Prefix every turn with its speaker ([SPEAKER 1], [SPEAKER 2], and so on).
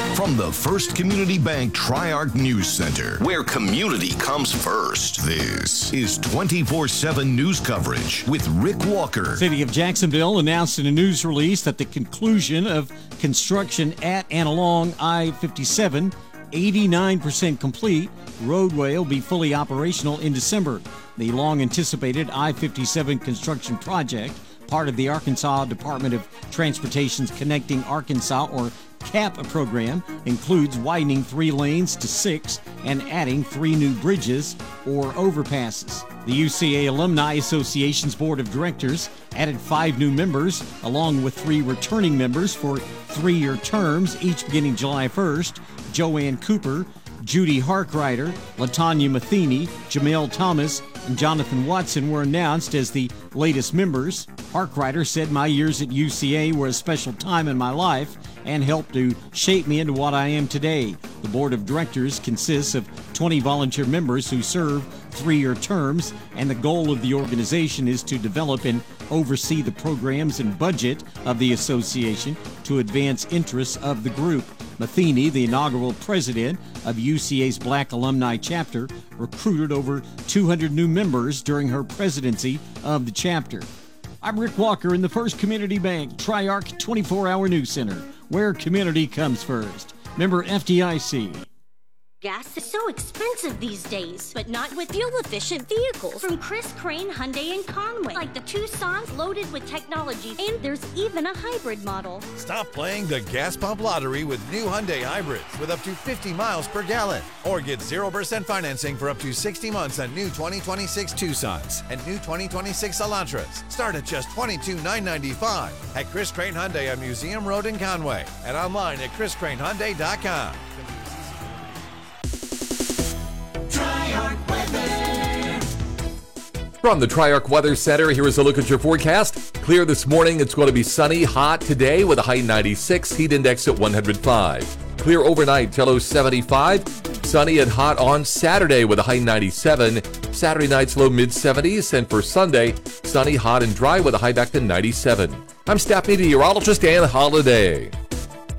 [SPEAKER 1] From the First Community Bank Tri-Arc News Center, where community comes first, this is 24/7 news coverage with Rick Walker.
[SPEAKER 2] City of Jacksonville announced in a news release that the conclusion of construction at and along I-57, 89% complete, roadway will be fully operational in December. The long-anticipated I-57 construction project, part of the Arkansas Department of Transportation's Connecting Arkansas, or CAP program, includes widening 3 lanes to 6 and adding 3 new bridges or overpasses. The UCA Alumni Association's Board of Directors added 5 new members, along with 3 returning members for 3-year terms, each beginning July 1st. Joanne Cooper, Judy Harkrider, LaTanya Matheny, Jamel Thomas, and Jonathan Watson were announced as the latest members. Harkrider said, "My years at UCA were a special time in my life and helped to shape me into what I am today." The board of directors consists of 20 volunteer members who serve 3-year terms, and the goal of the organization is to develop and oversee the programs and budget of the association to advance interests of the group. Matheny, the inaugural president of UCA's Black Alumni Chapter, recruited over 200 new members during her presidency of the chapter. I'm Rick Walker in the First Community Bank Tri-Arc 24-hour News Center, where community comes first. Member FDIC.
[SPEAKER 3] Gas is so expensive these days, but not with fuel-efficient vehicles from Chris Crane Hyundai in Conway, like the Tucson's loaded with technology, and there's even a hybrid model.
[SPEAKER 4] Stop playing the gas pump lottery with new Hyundai hybrids with up to 50 miles per gallon, or get 0% financing for up to 60 months on new 2026 Tucsons and new 2026 Elantras. Start at just $22,995 at Chris Crane Hyundai on Museum Road in Conway and online at chriscranehyundai.com.
[SPEAKER 5] From the Tri-Arc Weather Center, here is a look at your forecast. Clear this morning. It's going to be sunny, hot today with a high 96, heat index at 105. Clear overnight till 75. Sunny and hot on Saturday with a high 97. Saturday night's low mid-70s. And for Sunday, sunny, hot, and dry with a high back to 97. I'm staff meteorologist Ann Holiday.